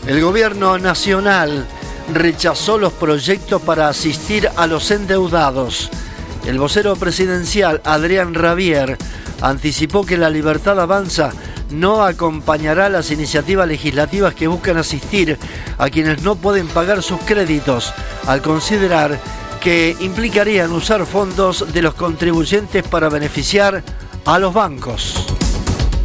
El gobierno nacional rechazó los proyectos para asistir a los endeudados. El vocero presidencial, Adrián Rabier, anticipó que La Libertad Avanza no acompañará las iniciativas legislativas que buscan asistir a quienes no pueden pagar sus créditos, al considerar que implicarían usar fondos de los contribuyentes para beneficiar a los bancos.